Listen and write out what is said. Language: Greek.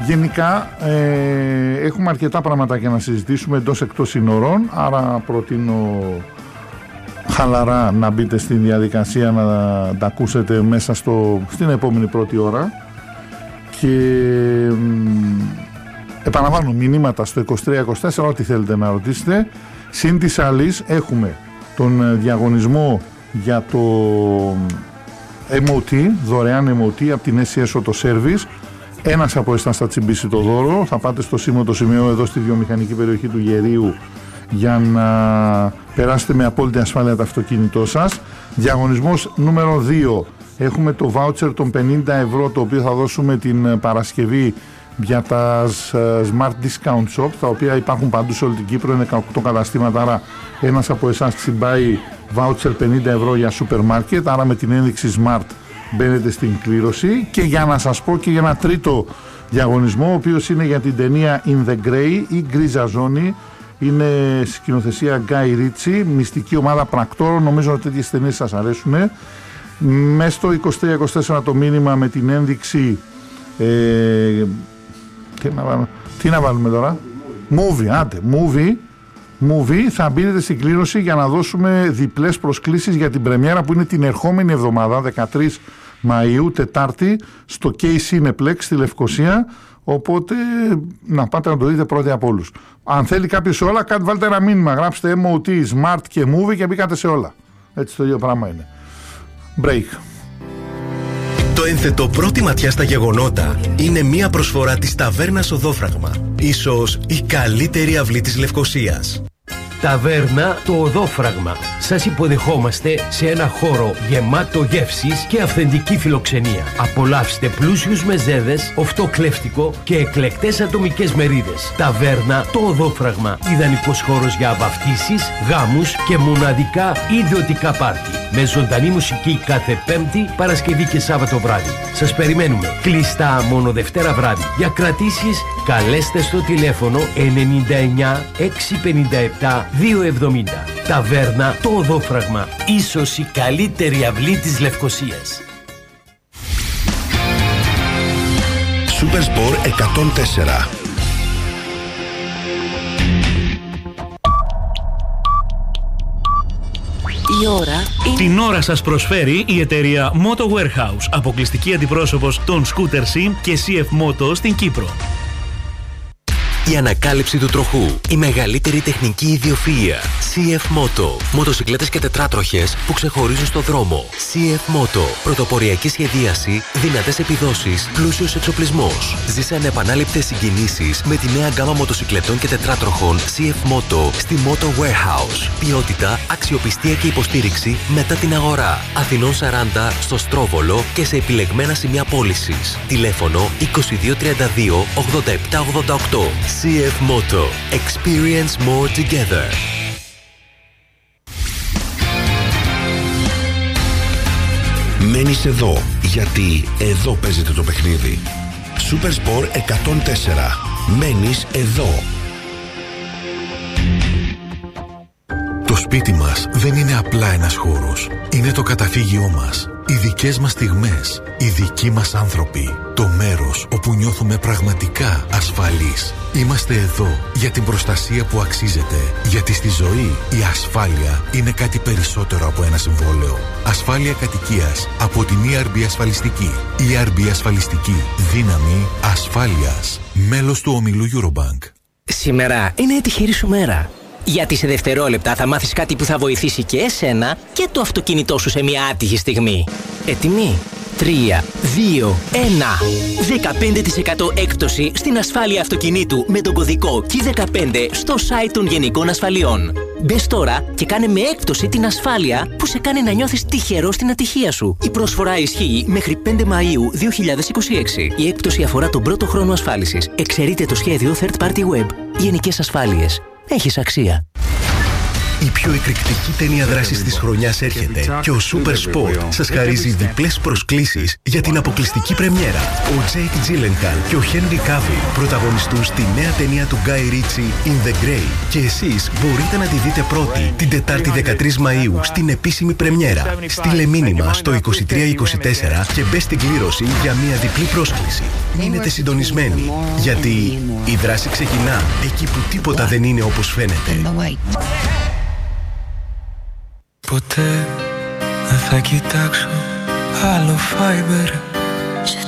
Γενικά έχουμε αρκετά πραγματάκια να συζητήσουμε εντός εκτός συνορών, άρα προτείνω χαλαρά να μπείτε στην διαδικασία να τα ακούσετε μέσα στην επόμενη πρώτη ώρα. Και επαναλαμβάνω, μηνύματα στο 2324, ό,τι θέλετε να ρωτήσετε. Συν της άλλης έχουμε τον διαγωνισμό για το MOT, δωρεάν MOT από την SES Auto Service. Ένας από εσάς θα τσιμπήσει το δώρο. Θα πάτε στο σήμωτο σημείο εδώ στη βιομηχανική περιοχή του Γερίου για να περάσετε με απόλυτη ασφάλεια το αυτοκίνητό σας. Διαγωνισμός νούμερο 2. Έχουμε το voucher των 50 ευρώ, το οποίο θα δώσουμε την Παρασκευή για τα Smart Discount Shops, τα οποία υπάρχουν παντού σε όλη την Κύπρο. Είναι 18 καταστήματα, άρα ένας από εσάς τσιμπάει voucher 50 ευρώ για σούπερ μάρκετ, άρα με την ένδειξη Smart μπαίνετε στην κλήρωση. Και για να σας πω και για ένα τρίτο διαγωνισμό, ο οποίος είναι για την ταινία In the Grey ή Γκρίζα Ζώνη. Είναι σκηνοθεσία Guy Ritchie, μυστική ομάδα πρακτόρων. Νομίζω ότι τέτοιες ταινίες σας αρέσουν. Μέσα στο 23-24 το μήνυμα με την ένδειξη τι να βάλουμε τώρα? Movie, θα μπείτε στην κλήρωση για να δώσουμε διπλές προσκλήσεις για την πρεμιέρα που είναι την ερχόμενη εβδομάδα, 13 Μαΐου, Τετάρτη, στο K Cineplex στη Λευκοσία. Οπότε να πάτε να το δείτε πρώτοι από όλους. Αν θέλει κάποιος σε όλα, βάλτε ένα μήνυμα, γράψτε MOT, Smart και Movie και μπήκατε σε όλα. Έτσι το ίδιο πράγμα είναι. Break. Το ένθετο πρώτη ματιά στα γεγονότα είναι μια προσφορά της ταβέρνας Οδόφραγμα. Ίσως η καλύτερη αυλή της Λευκοσίας. Ταβέρνα το Οδόφραγμα. Σας υποδεχόμαστε σε ένα χώρο γεμάτο γεύσεις και αυθεντική φιλοξενία. Απολαύστε πλούσιους μεζέδες, οφτοκλεύτικο και εκλεκτές ατομικές μερίδες. Ταβέρνα το Οδόφραγμα. Ιδανικός χώρος για βαφτίσεις, γάμους και μοναδικά ιδιωτικά πάρτι. Με ζωντανή μουσική κάθε Πέμπτη, Παρασκευή και Σάββατο βράδυ. Σας περιμένουμε. Κλειστά μόνο Δευτέρα βράδυ. Για κρατήσεις καλέστε στο τηλέφωνο 99 657 270. Ταβέρνα το Οδόφραγμα. Ίσως η καλύτερη αυλή της Λευκοσίας. Super Sport 104. Η ώρα είναι... Την ώρα σας προσφέρει η εταιρεία Moto Warehouse, αποκλειστική αντιπρόσωπος των Scooter Sim και CF Moto στην Κύπρο. Η ανακάλυψη του τροχού. Η μεγαλύτερη τεχνική ιδιοφυΐα. CF Moto. Μοτοσικλέτες και τετράτροχες που ξεχωρίζουν στο δρόμο. CF Moto. Πρωτοποριακή σχεδίαση, δυνατές επιδόσεις, πλούσιος εξοπλισμός. Ζήσε ανεπανάληπτες συγκινήσεις με τη νέα γκάμα μοτοσικλετών και τετράτροχων CF Moto στη Moto Warehouse. Ποιότητα, αξιοπιστία και υποστήριξη μετά την αγορά. Αθηνών 40 στο Στρόβολο και σε επιλεγμένα σημεία πώλησης. Τηλέφωνο 2232 8788. CF Moto. Experience more together. Μένεις εδώ, γιατί εδώ παίζεται το παιχνίδι. Super Sport 104. Μένεις εδώ. Το σπίτι μας δεν είναι απλά ένας χώρος. Είναι το καταφύγιό μας. Οι δικές μας στιγμές. Οι δικοί μας άνθρωποι. Το μέρος όπου νιώθουμε πραγματικά ασφαλείς. Είμαστε εδώ για την προστασία που αξίζεται. Γιατί στη ζωή η ασφάλεια είναι κάτι περισσότερο από ένα συμβόλαιο. Ασφάλεια κατοικίας από την ERB Ασφαλιστική. ERB Ασφαλιστική. Δύναμη ασφάλειας. Μέλος του ομιλού Eurobank. Σήμερα είναι η τυχερή σου μέρα. Γιατί σε δευτερόλεπτα θα μάθεις κάτι που θα βοηθήσει και εσένα και το αυτοκίνητό σου σε μια άτυχη στιγμή. Έτοιμοι? 3, 2, 1. 15% έκπτωση στην ασφάλεια αυτοκινήτου με τον κωδικό K15 στο site των Γενικών Ασφαλιών. Μπες τώρα και κάνε με έκπτωση την ασφάλεια που σε κάνει να νιώθεις τυχερό στην ατυχία σου. Η προσφορά ισχύει μέχρι 5 Μαΐου 2026. Η έκπτωση αφορά τον πρώτο χρόνο ασφάλισης. Εξαιρείται το σχέδιο Third Party Web. Γενικές Ασφάλειες. Έχεις αξία. Η πιο εκρηκτική ταινία δράσης της χρονιάς έρχεται και ο Super Sport σας χαρίζει διπλές προσκλήσεις για την αποκλειστική πρεμιέρα. Ο Jake Gyllenhaal και ο Henry Cavill πρωταγωνιστούν στη νέα ταινία του Guy Ritchie In the Grey και εσείς μπορείτε να τη δείτε πρώτη την Τετάρτη 13 Μαΐου στην επίσημη πρεμιέρα. Στείλε μήνυμα στο 2324 και μπες στην κλήρωση για μια διπλή πρόσκληση. Μείνετε συντονισμένοι, γιατί η δράση ξεκινά εκεί που τίποτα δεν είναι όπως φαίνεται. Ποτέ δεν θα κοιτάξω άλλο Fiber.